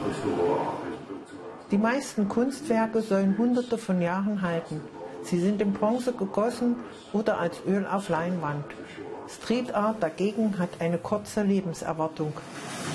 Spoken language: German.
Die meisten Kunstwerke sollen Hunderte von Jahren halten. Sie sind in Bronze gegossen oder als Öl auf Leinwand. Street Art dagegen hat eine kurze Lebenserwartung.